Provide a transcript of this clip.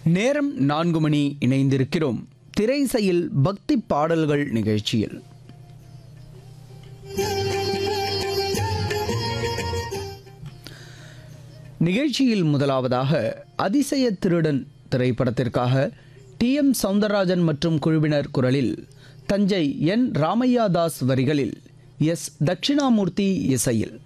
நேரம் 4 மணி. இணைந்திருக்கிறோம் திரைசையில் பக்தி பாடல்கள் நிகழ்ச்சியில். நிகழ்ச்சியில் முதலாவதாக அதிசய திருடன் திரைப்படத்திற்காக டி.எம். சௌந்தரராஜன் மற்றும் குழுவினர் குரலில் தஞ்சை என். ராமையா தாஸ் வரிகளில் எஸ். தட்சிணாமூர்த்தி இசையில்